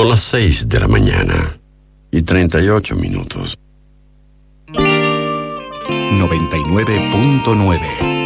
Son las 6 de la mañana y 38 minutos. 99.9